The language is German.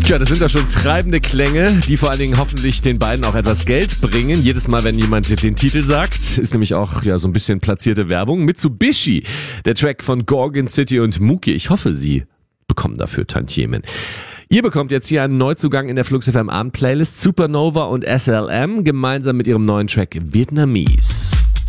Tja, das sind doch schon treibende Klänge, die vor allen Dingen hoffentlich den beiden auch etwas Geld bringen. Jedes Mal, wenn jemand den Titel sagt, ist nämlich auch ja so ein bisschen platzierte Werbung. Mitsubishi, der Track von Gorgon City und Mookie. Ich hoffe, Sie bekommen dafür Tantiemen. Ihr bekommt jetzt hier einen Neuzugang in der Flux FM Abend Playlist. Supernova und SLM gemeinsam mit ihrem neuen Track Vietnamese.